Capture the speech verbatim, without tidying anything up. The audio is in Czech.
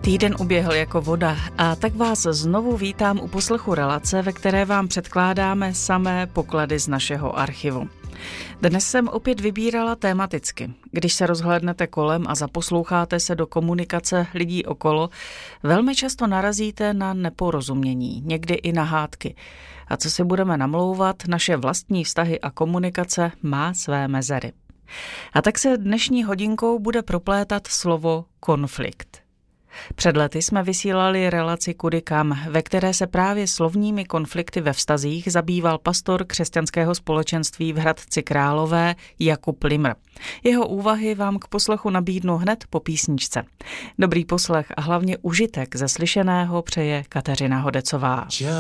Týden uběhl jako voda a tak vás znovu vítám u poslechu relace, ve které vám předkládáme samé poklady z našeho archivu. Dnes jsem opět vybírala tematicky. Když se rozhlédnete kolem a zaposloucháte se do komunikace lidí okolo, velmi často narazíte na neporozumění, někdy i na hádky. A co si budeme namlouvat, naše vlastní vztahy a komunikace má své mezery. A tak se dnešní hodinkou bude proplétat slovo konflikt. Před lety jsme vysílali relaci Kudy kam, ve které se právě slovními konflikty ve vztazích zabýval pastor křesťanského společenství v Hradci Králové Jakub Limr. Jeho úvahy vám k poslechu nabídnu hned po písničce. Dobrý poslech a hlavně užitek ze slyšeného přeje Kateřina Hodecová.